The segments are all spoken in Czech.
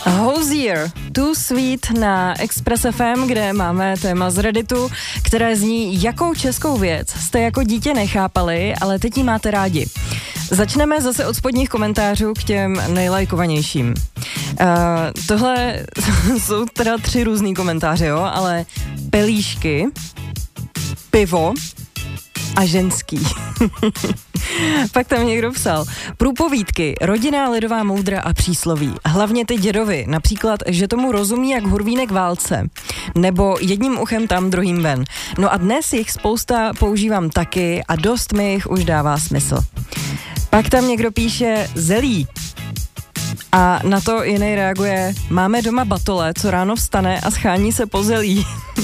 Hozier, Too Sweet na Express FM, kde máme téma z Redditu, které zní, jakou českou věc jste jako dítě nechápali, ale teď ji máte rádi. Začneme zase od spodních komentářů k těm nejlajkovanějším. Tohle jsou teda 3 různý komentáře, jo, ale pelíšky, pivo a ženský. Pak tam někdo psal. Průpovídky, rodinná lidová moudra a přísloví. Hlavně ty dědovi, například, že tomu rozumí jak hurvínek válce. Nebo jedním uchem tam, druhým ven. No a dnes jich spousta používám taky a dost mi jich už dává smysl. Pak tam někdo píše zelí. A na to jiný reaguje, máme doma batole, co ráno vstane a schání se po zelí.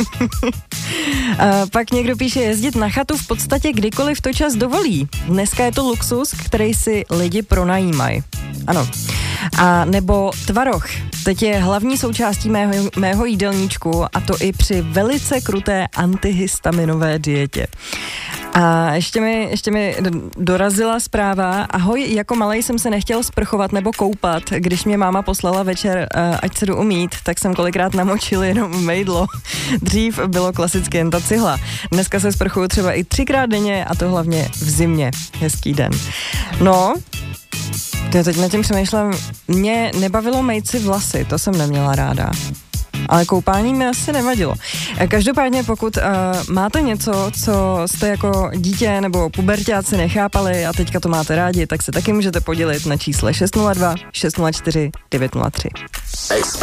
Pak někdo píše, jezdit na chatu v podstatě kdykoliv to čas dovolí. Dneska je to luxus, který si lidi pronajímají. Ano. A nebo tvaroh. Teď je hlavní součástí mého jídelníčku a to i při velice kruté antihistaminové dietě. A ještě mi dorazila zpráva, ahoj, jako malej jsem se nechtěl sprchovat nebo koupat, když mě máma poslala večer, ať se jdu umýt, tak jsem kolikrát namočil jenom mejdlo. Dřív bylo klasicky jen ta cihla. Dneska se sprchuju třeba i 3krát denně a to hlavně v zimě. Hezký den. No, teď nad tím přemýšlím, mě nebavilo mejt si vlasy, to jsem neměla ráda. Ale koupání mi asi nevadilo. Každopádně, pokud máte něco, co jste jako dítě nebo puberťáci nechápali a teďka to máte rádi, tak se taky můžete podělit na čísle 602 604 903.